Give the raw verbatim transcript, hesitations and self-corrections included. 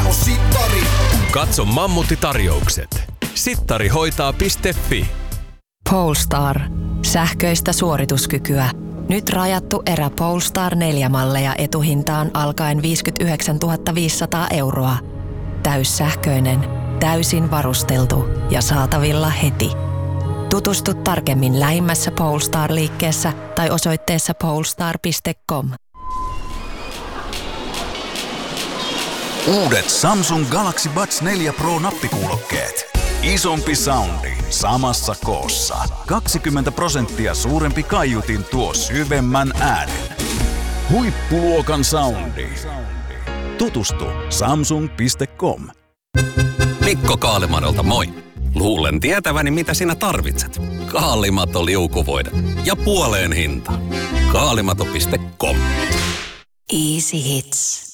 Kammo Sittari. Katso mammuttitarjoukset. sittari hoitaa piste fi. Polestar. Sähköistä suorituskykyä. Nyt rajattu erä Polestar neljä malleja etuhintaan alkaen viisikymmentäyhdeksäntuhatta viisisataa euroa. Täyssähköinen, täysin varusteltu ja saatavilla heti. Tutustu tarkemmin lähimmässä Polestar-liikkeessä tai osoitteessa polestar piste com. Uudet Samsung Galaxy Buds neljä Pro nappikuulokkeet. Isompi soundi samassa koossa. kaksikymmentä prosenttia suurempi kaiutin tuo syvemmän äänen. Huippuluokan soundi. Tutustu samsung piste com. Mikko Kaalimadolta moi. Luulen tietäväni mitä sinä tarvitset. Kaalimato liukuvoide ja puoleen hinta. Kaalimato piste com. Easy hits.